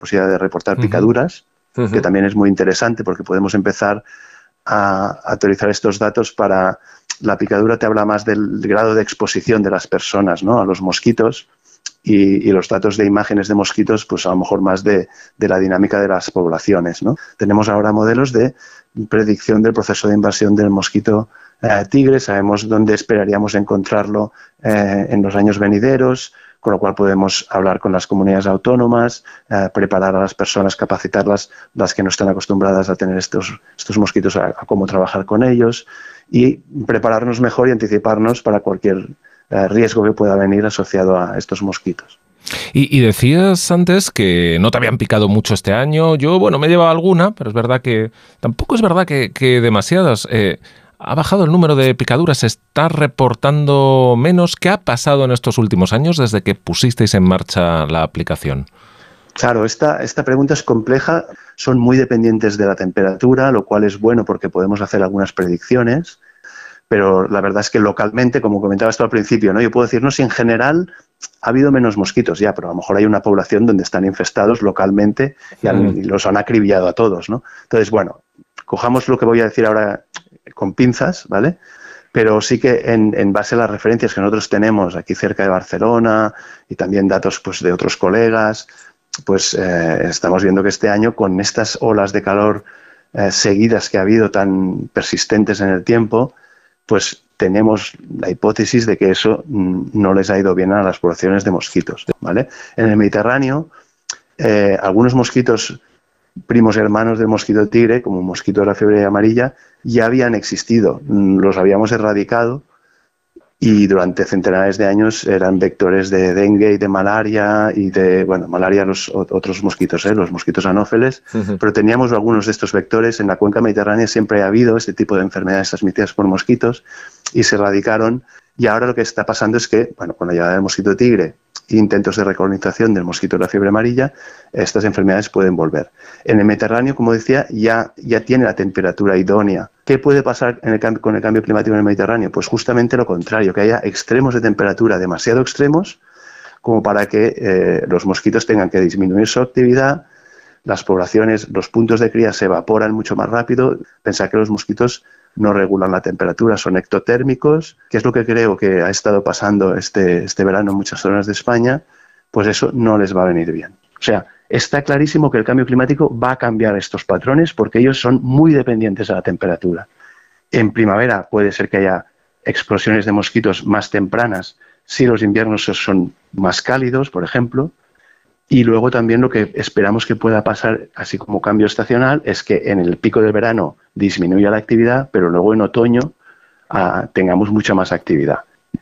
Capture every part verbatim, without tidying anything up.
posibilidad de reportar uh-huh. picaduras, uh-huh. que también es muy interesante porque podemos empezar a actualizar estos datos para... La picadura te habla más del grado de exposición de las personas, ¿no?, a los mosquitos, y, y los datos de imágenes de mosquitos, pues a lo mejor más de, de la dinámica de las poblaciones, ¿no? Tenemos ahora modelos de predicción del proceso de invasión del mosquito eh, tigre, sabemos dónde esperaríamos encontrarlo eh, en los años venideros, con lo cual podemos hablar con las comunidades autónomas, eh, preparar a las personas, capacitarlas, las que no están acostumbradas a tener estos, estos mosquitos, a, a cómo trabajar con ellos, y prepararnos mejor y anticiparnos para cualquier eh, riesgo que pueda venir asociado a estos mosquitos. Y, y decías antes que no te habían picado mucho este año. Yo, bueno, me he llevado alguna, pero es verdad que tampoco es verdad que, que demasiadas. Eh, ¿Ha bajado el número de picaduras? ¿Se está reportando menos? ¿Qué ha pasado en estos últimos años desde que pusisteis en marcha la aplicación? Claro, esta, esta pregunta es compleja. Son muy dependientes de la temperatura, lo cual es bueno porque podemos hacer algunas predicciones, pero la verdad es que localmente, como comentabas tú al principio, ¿no?, yo puedo decir, no, si en general ha habido menos mosquitos ya, pero a lo mejor hay una población donde están infestados localmente y, han, y los han acribillado a todos, ¿no? Entonces, bueno, cojamos lo que voy a decir ahora con pinzas, ¿vale? Pero sí que en, en base a las referencias que nosotros tenemos aquí cerca de Barcelona y también datos, pues, de otros colegas, pues eh, estamos viendo que este año, con estas olas de calor eh, seguidas que ha habido tan persistentes en el tiempo, pues tenemos la hipótesis de que eso mm, no les ha ido bien a las poblaciones de mosquitos, ¿vale? En el Mediterráneo, eh, algunos mosquitos primos hermanos del mosquito tigre, como el mosquito de la fiebre amarilla, ya habían existido, los habíamos erradicado, y durante centenares de años eran vectores de dengue y de malaria y de, bueno, malaria los otros mosquitos, ¿eh? Los mosquitos anófeles, uh-huh. pero teníamos algunos de estos vectores. En la cuenca mediterránea siempre ha habido este tipo de enfermedades transmitidas por mosquitos y se erradicaron, y ahora lo que está pasando es que, bueno, con la llegada del mosquito tigre e intentos de recolonización del mosquito de la fiebre amarilla, estas enfermedades pueden volver. En el Mediterráneo, como decía, ya, ya tiene la temperatura idónea. ¿Qué puede pasar en el cambio, con el cambio climático en el Mediterráneo? Pues justamente lo contrario, que haya extremos de temperatura demasiado extremos como para que eh, los mosquitos tengan que disminuir su actividad, las poblaciones, los puntos de cría se evaporan mucho más rápido. Pensar que los mosquitos no regulan la temperatura, son ectotérmicos, que es lo que creo que ha estado pasando este, este verano en muchas zonas de España, pues eso no les va a venir bien. O sea, está clarísimo que el cambio climático va a cambiar estos patrones porque ellos son muy dependientes a la temperatura. En primavera puede ser que haya explosiones de mosquitos más tempranas si los inviernos son más cálidos, por ejemplo. Y luego también lo que esperamos que pueda pasar, así como cambio estacional, es que en el pico del verano disminuya la actividad, pero luego en otoño ah, tengamos mucha más actividad.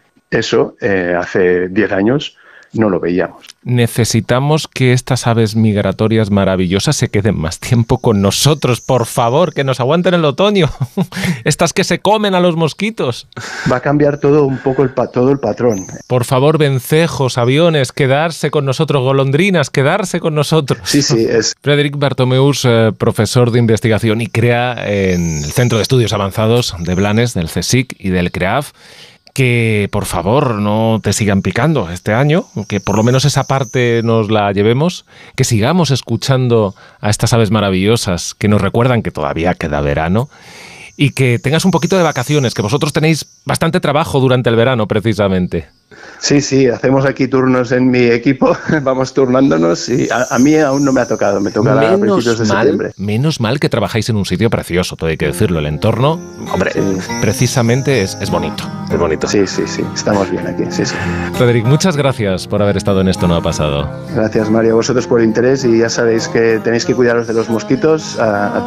Eso eh, hace diez años no lo veíamos. Necesitamos que estas aves migratorias maravillosas se queden más tiempo con nosotros, por favor, que nos aguanten el otoño. Estas que se comen a los mosquitos. Va a cambiar todo un poco el, todo el patrón. Por favor, vencejos, aviones, quedarse con nosotros, golondrinas, quedarse con nosotros. Sí, sí, es. Frédéric Bartomeus, eh, profesor de investigación y crea en el Centro de Estudios Avanzados de Blanes, del CSIC y del CREAF, que por favor no te sigan picando este año, que por lo menos esa parte nos la llevemos, que sigamos escuchando a estas aves maravillosas que nos recuerdan que todavía queda verano, y que tengas un poquito de vacaciones, que vosotros tenéis bastante trabajo durante el verano precisamente. Sí, sí, hacemos aquí turnos en mi equipo, vamos turnándonos, y a, a mí aún no me ha tocado, me tocará a principios de mal, septiembre. Menos mal que trabajáis en un sitio precioso, todo hay que decirlo, el entorno, hombre, sí. precisamente es, es bonito, es bonito. Sí, sí, sí, estamos bien aquí, sí, sí. Frédéric, muchas gracias por haber estado en Esto No Ha Pasado. Gracias, Mario, a vosotros por el interés, y ya sabéis que tenéis que cuidaros de los mosquitos a, a